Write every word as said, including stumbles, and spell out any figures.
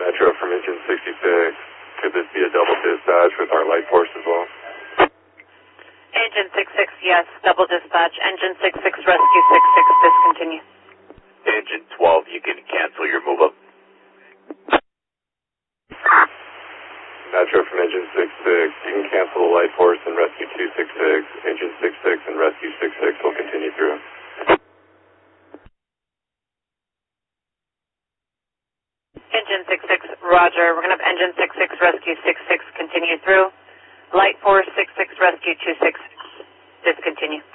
Metro from engine sixty-six. Could this be a double dispatch with our light force as well? Engine six six, yes, double dispatch. Engine six six, rescue six six, discontinue. Engine twelve, you can cancel your move up. Metro from engine six six, you can cancel the light force and rescue two six six. Engine six six and rescue six six will continue through. Engine six six, roger. We're going to have engine six six, rescue six six, continue through. Light force six six, rescue two six, discontinue.